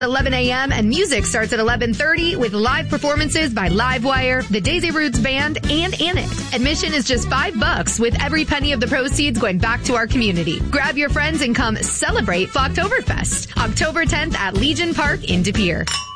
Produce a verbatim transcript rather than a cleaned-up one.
eleven a.m. and music starts at eleven thirty with live performances by Livewire, the Daisy Roots Band, and Annette. Admission is just five bucks with every penny of the proceeds going back to our community. Grab your friends and come celebrate Flocktoberfest, October tenth at Legion Park in De Pere.